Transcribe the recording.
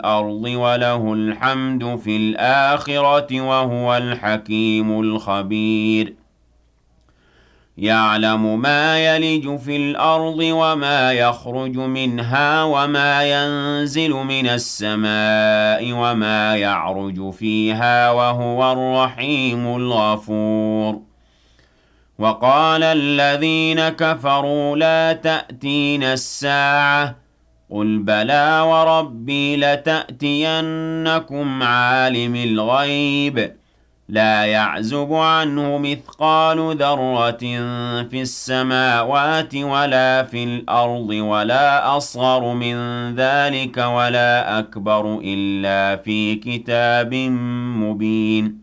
الْأَرْضِ وَلَهُ الْحَمْدُ فِي الْآخِرَةِ وَهُوَ الْحَكِيمُ الْخَبِيرُ يَعْلَمُ مَا يَلِجُ فِي الْأَرْضِ وَمَا يَخْرُجُ مِنْهَا وَمَا يَنزِلُ مِنَ السَّمَاءِ وَمَا يَعْرُجُ فِيهَا وَهُوَ الرَّحِيمُ الْغَفُورُ وَقَالَ الَّذِينَ كَفَرُوا لَا تَأْتِينَا السَّاعَةُ قُلْ بَلَىٰ وَرَبِّي لَتَأْتِيَنَّكُمْ عَالِمِ الْغَيْبِ لَا يَعْزُبُ عَنْهُ مِثْقَالُ ذَرَّةٍ فِي السَّمَاوَاتِ وَلَا فِي الْأَرْضِ وَلَا أَصْغَرُ مِن ذَٰلِكَ وَلَا أَكْبَرُ إِلَّا فِي كِتَابٍ مُّبِينٍ